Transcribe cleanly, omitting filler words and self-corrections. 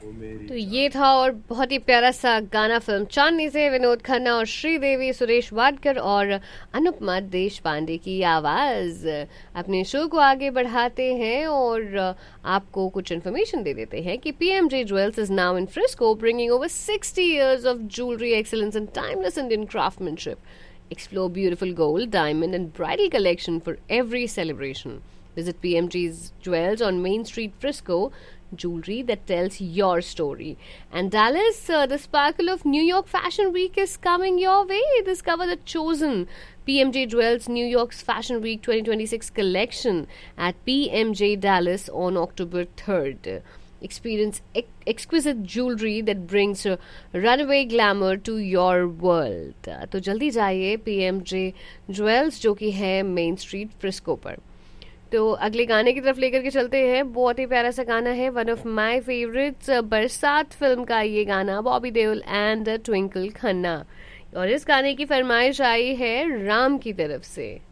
तो ये था और बहुत ही प्यारा सा गाना फिल्म चांदनी से विनोद खन्ना और श्रीदेवी, सुरेश वाडकर और अनुपमा देश पांडे की आवाज। अपने शो को आगे बढ़ाते हैं और आपको कुछ इन्फॉर्मेशन दे देते हैं कि पीएमजे jewels is now in Frisco, bringing over 60 years of jewelry excellence and timeless Indian craftsmanship. Explore beautiful gold, diamond and bridal collection for every celebration. Visit PMG's Jewels on Main Street, Frisco. Jewelry that tells your story. And Dallas, the sparkle of New York Fashion Week is coming your way. Discover the chosen PMJ Jewels New York's Fashion Week 2026 collection at PMJ Dallas on October 3rd. Experience exquisite jewelry that brings runaway glamour to your world. तो जल्दी जाइए PMJ Jewels जो कि है main street Frisco पर। तो अगले गाने की तरफ लेकर के चलते हैं। बहुत ही प्यारा सा गाना है, वन ऑफ माय फेवरेट्स, बरसात फिल्म का ये गाना, बॉबी देओल एंड ट्विंकल खन्ना। और इस गाने की फरमाइश आई है राम की तरफ से।